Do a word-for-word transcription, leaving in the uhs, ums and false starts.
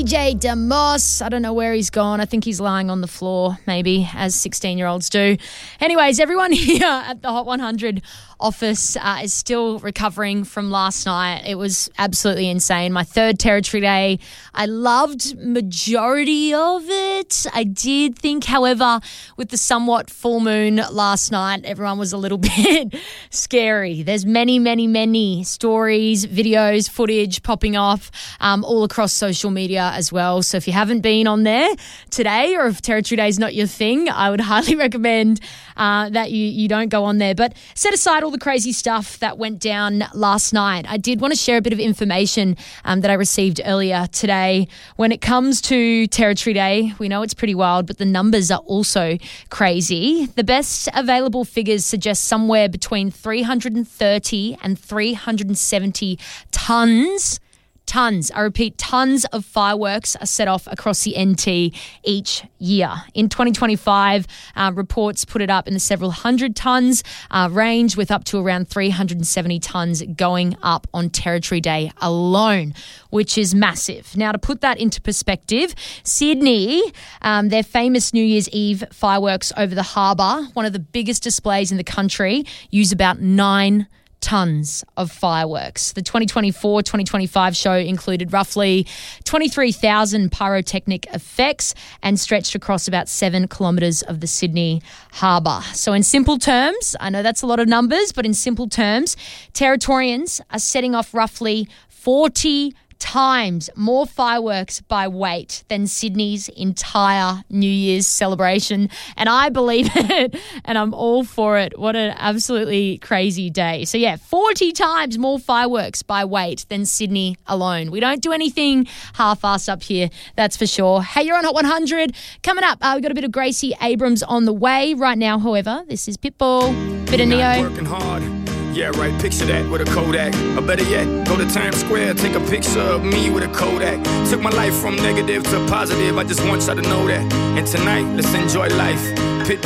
D J DeMoss. I don't know where he's gone. I think he's lying on the floor, maybe, as sixteen-year-olds do. Anyways, everyone here at the Hot one hundred office uh, is still recovering from last night. It was absolutely insane. My third Territory Day. I loved majority of it. I did think, however, with the somewhat full moon last night, everyone was a little bit scary. There's many, many, many stories, videos, footage popping off um, all across social media as well. So if you haven't been on there today, or if Territory Day is not your thing, I would highly recommend uh, that you, you don't go on there. But set aside all the crazy stuff that went down last night. I did want to share a bit of information um, that I received earlier today. When it comes to Territory Day, we know it's pretty wild, but the numbers are also crazy. The best available figures suggest somewhere between three hundred thirty and three hundred seventy tons Tons, I repeat, tons of fireworks are set off across the N T each year. In twenty twenty-five, uh, reports put it up in the several hundred tons uh, range, with up to around three hundred seventy tons going up on Territory Day alone, which is massive. Now, to put that into perspective, Sydney, um, their famous New Year's Eve fireworks over the harbour, one of the biggest displays in the country, use about nine tons of fireworks. The twenty twenty-four twenty twenty-five show included roughly twenty-three thousand pyrotechnic effects and stretched across about seven kilometres of the Sydney harbour. So in simple terms, I know that's a lot of numbers, but in simple terms, Territorians are setting off roughly forty times more fireworks by weight than Sydney's entire New Year's celebration. And I believe it, and I'm all for it. What an absolutely crazy day. So yeah, forty times more fireworks by weight than Sydney alone. We don't do anything half-assed up here, that's for sure. Hey, you're on Hot one hundred. Coming up, uh, we've got a bit of Gracie Abrams on the way. Right now, however, this is Pitbull, bit of Neo. Working hard. Yeah, right, picture that with a Kodak. Or better yet, go to Times Square, take a picture of me with a Kodak. Took my life from negative to positive, I just want y'all to know that. And tonight, let's enjoy life.